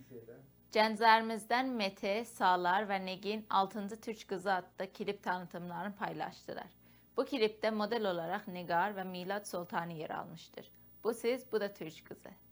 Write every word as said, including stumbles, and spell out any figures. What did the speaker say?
Gənclərimizdən Mete, Salar və Negin altıncı Türk Qızı adlı klip tanıtımlarını paylaştılar. Bu klipdə model olaraq Nigar və Milad Soltani yer almışdır. Bu siz, bu da Türk Qızı.